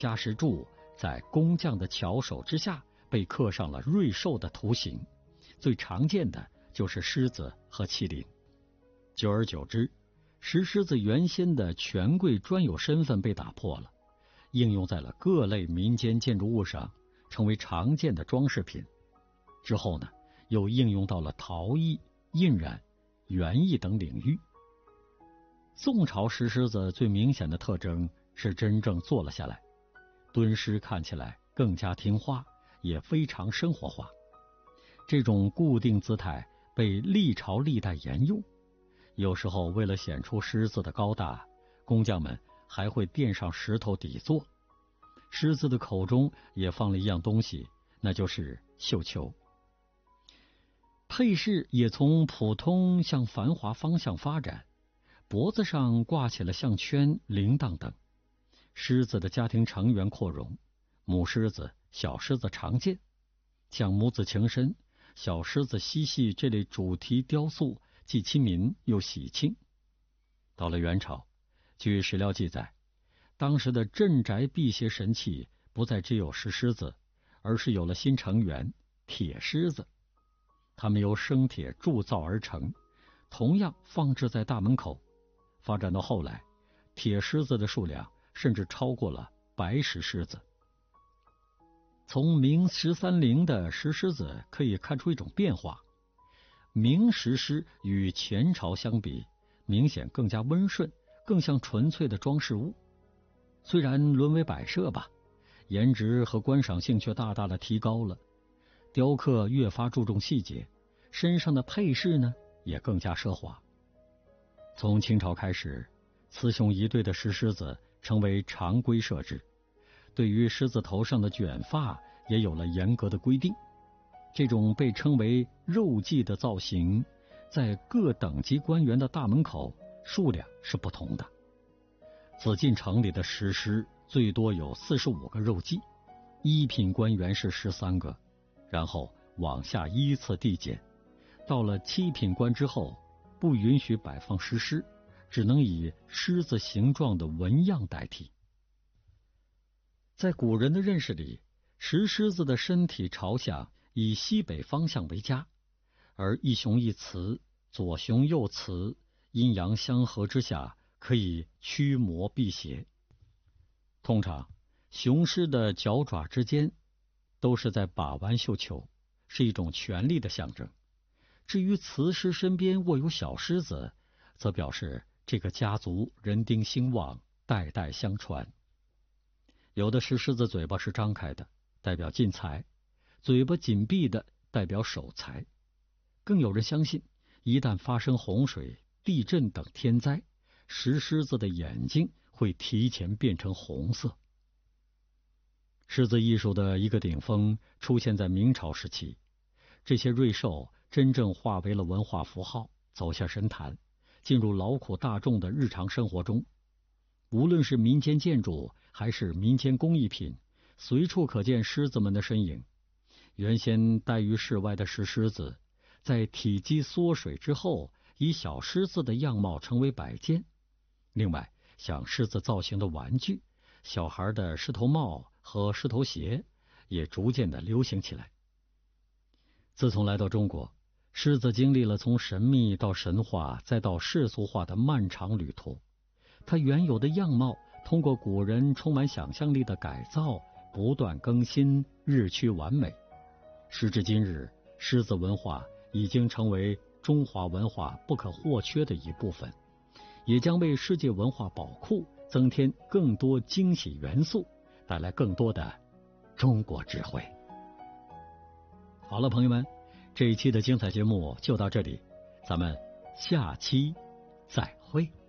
加石柱在工匠的巧手之下被刻上了瑞兽的图形，最常见的就是狮子和麒麟。久而久之，石狮子原先的权贵专有身份被打破了，应用在了各类民间建筑物上，成为常见的装饰品。之后呢，又应用到了陶艺、印染、园艺等领域。宋朝石狮子最明显的特征是真正坐了下来，蹲狮看起来更加听话，也非常生活化。这种固定姿态被历朝历代沿用，有时候为了显出狮子的高大，工匠们还会垫上石头底座。狮子的口中也放了一样东西，那就是绣球。配饰也从普通向繁华方向发展，脖子上挂起了项圈、铃铛等。狮子的家庭成员扩容，母狮子、小狮子常见，像母子情深、小狮子嬉戏这类主题雕塑，既亲民又喜庆。到了元朝，据史料记载，当时的镇宅辟邪神器不再只有石狮子，而是有了新成员铁狮子。它们由生铁铸造而成，同样放置在大门口。发展到后来，铁狮子的数量甚至超过了白石狮子。从明13陵的石狮子可以看出一种变化，明石狮与前朝相比，明显更加温顺，更像纯粹的装饰物。虽然沦为摆设吧，颜值和观赏性却大大的提高了。雕刻越发注重细节，身上的配饰呢也更加奢华。从清朝开始，雌雄一对的石狮子成为常规设置，对于狮子头上的卷发也有了严格的规定。这种被称为肉髻的造型，在各等级官员的大门口数量是不同的。紫禁城里的石狮最多有45个肉髻，一品官员是13个，然后往下依次递减，到了7品官之后，不允许摆放石狮，只能以狮子形状的纹样代替。在古人的认识里，石狮子的身体朝向以西北方向为佳，而一雄一雌，左雄右雌，阴阳相合之下，可以驱魔辟邪。通常雄狮的脚爪之间都是在把玩绣球，是一种权力的象征。至于雌狮身边握有小狮子，则表示这个家族人丁兴旺，代代相传。有的石狮子嘴巴是张开的，代表进财；嘴巴紧闭的，代表守财。更有人相信，一旦发生洪水、地震等天灾，石狮子的眼睛会提前变成红色。狮子艺术的一个顶峰出现在明朝时期，这些瑞兽真正化为了文化符号，走下神坛，进入劳苦大众的日常生活中。无论是民间建筑还是民间工艺品，随处可见狮子们的身影。原先待于室外的石狮子，在体积缩水之后，以小狮子的样貌成为摆件。另外，像狮子造型的玩具、小孩的狮头帽和狮头鞋也逐渐的流行起来。自从来到中国，狮子经历了从神秘到神话再到世俗化的漫长旅途。它原有的样貌通过古人充满想象力的改造，不断更新，日趋完美。时至今日，狮子文化已经成为中华文化不可或缺的一部分，也将为世界文化宝库增添更多惊喜元素，带来更多的中国智慧。好了，朋友们，这一期的精彩节目就到这里，咱们下期再会。